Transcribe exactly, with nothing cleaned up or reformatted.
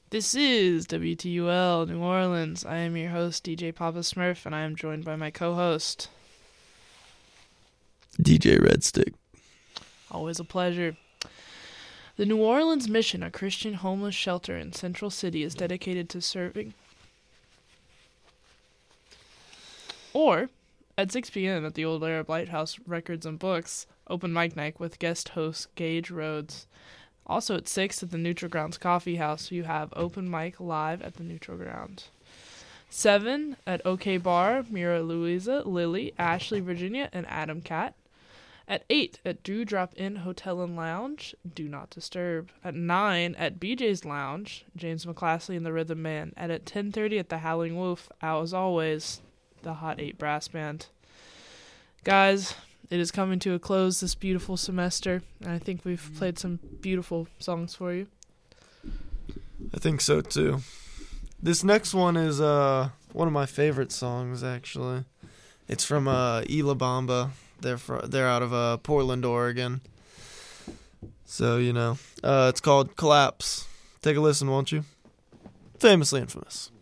This is W T U L New Orleans. I am your host, D J Papa Smurf, and I am joined by my co-host, D J Redstick. Always a pleasure. The New Orleans Mission, a Christian homeless shelter in Central City, is dedicated to serving. Or, at six p.m. at the Old Arab Lighthouse Records and Books, open mic night with guest host Gage Rhodes. Also at six at the Neutral Grounds Coffee House, you have open mic live at the Neutral Grounds. seven at OK Bar, Mira Louisa, Lily, Ashley Virginia, and Adam Cat. At eight at Dewdrop Inn Hotel and Lounge, Do Not Disturb. At nine at B J's Lounge, James McClasley and the Rhythm Man. And at ten thirty at the Howling Wolf, as always, the Hot eight Brass Band. Guys, it is coming to a close this beautiful semester, and I think we've played some beautiful songs for you. I think so too. This next one is uh one of my favorite songs, actually. It's from uh Ela Bamba. They're fr- they're out of uh Portland, Oregon. So, you know, uh it's called Collapse. Take a listen, won't you? Famously infamous.